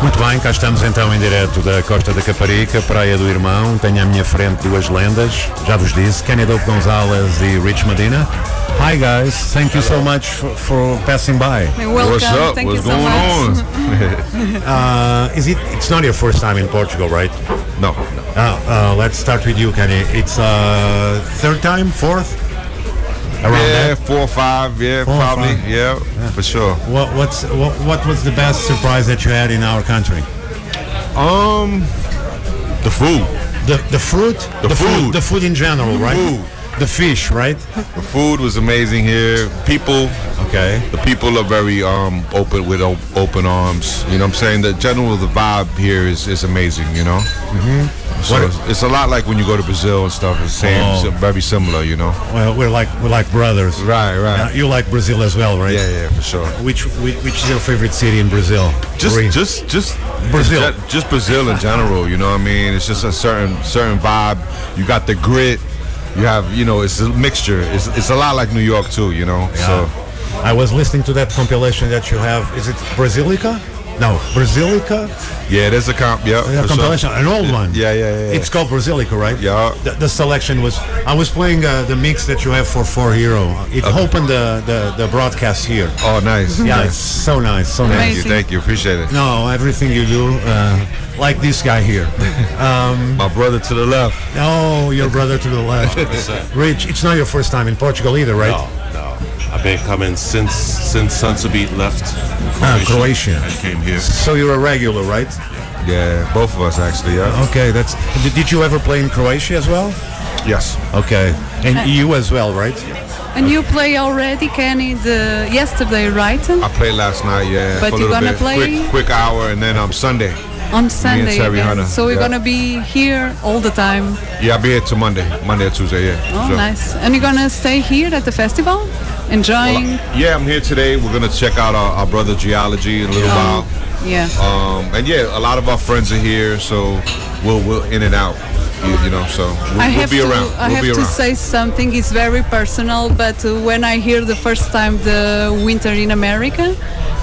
Muito bem, cá estamos então em direto da Costa da Caparica, Praia do Irmão. Tenho à minha frente duas lendas, já vos disse, Kenny Dope Gonzalez e Rich Medina. Hi guys, thank you so much for passing by. Welcome. What's up? Thank What's you so going much. on? It's not your first time in Portugal, right? No. Let's start with you, Kenny. It's third time, fourth? Around Yeah, that? 4 or 5. Yeah, 4 or probably. 5. Yeah, for sure. What was the best surprise that you had in our country? The food. The fruit? The food. The food in general, right? Food. The fish, right? The food was amazing here. People. Okay. The people are very open with open arms. You know what I'm saying? The vibe here is amazing, you know? Mm-hmm. So it's a lot like when you go to Brazil and stuff. It's very similar, you know? Well, we're like brothers. Right. You like Brazil as well, right? Yeah, for sure. Which is your favorite city in Brazil? Just Brazil. Just Brazil in general, you know what I mean? It's just a certain vibe. You got the grit. You have, it's a mixture. It's a lot like New York too, you know? Yeah. So I was listening to that compilation that you have. Is it Brasilica? No, Brasilica? yeah, there's a compilation, sure. an old one. Yeah. It's called Brasilica, right? Yeah. The selection was, I was playing the mix that you have for 4 Hero. It opened the broadcast here. Oh, nice. Yeah, Nice. it's so nice, so nice. Amazing. Thank you, appreciate it. No, everything you do, like this guy here. My brother to the left. Oh, your brother to the left. Rich, it's not your first time in Portugal either, right? No. I've been coming since Sunsubeat left Croatia. I came here. So you're a regular, right? Yeah, both of us actually, yeah. Okay, did you ever play in Croatia as well? Yes. Okay, and you as well, right? And you play already, Kenny, yesterday, right? I played last night, yeah. But for a you're little gonna bit. play? Quick hour, and then Sunday. On Sunday Terry again. Hunter, So we're yeah. gonna be here all the time. Yeah, I'll be here till Monday or Tuesday, yeah. Oh, Sure. nice. And you're gonna stay here at the festival? Enjoying? Yeah, I'm here today. We're gonna check out our brother Geology in a little while. Yeah. And yeah, a lot of our friends are here, so we'll in and out. You know, so we'll be around. I have to say something. It's very personal, but when I hear the first time the Winter in America,